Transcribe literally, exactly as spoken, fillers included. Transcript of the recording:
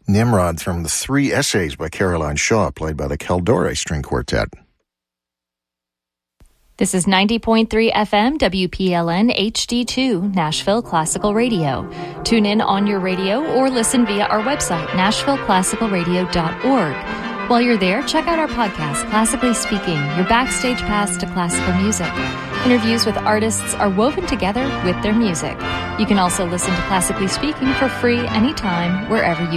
Nimrod from the Three Essays by Caroline Shaw, played by the Caldore String Quartet. This is ninety point three F M W P L N H D two, Nashville Classical Radio. Tune in on your radio or listen via our website, nashville classical radio dot org. While you're there, check out our podcast, Classically Speaking, your backstage pass to classical music. Interviews with artists are woven together with their music. You can also listen to Classically Speaking for free anytime, wherever you